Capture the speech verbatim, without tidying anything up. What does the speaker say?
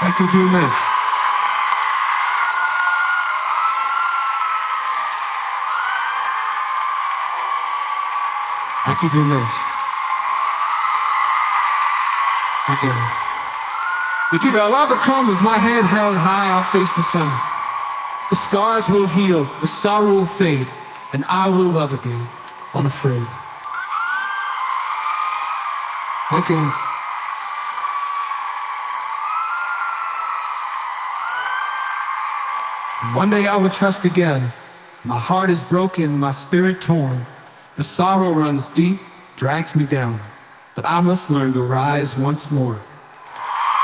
I could do this. I could do this. Again. Again, I'll overcome with my head held high, I'll face the sun. The scars will heal, the sorrow will fade, and I will love again, unafraid. Again. One day I will trust again. My heart is broken, my spirit torn. The sorrow runs deep, drags me down. But I must learn to rise once more.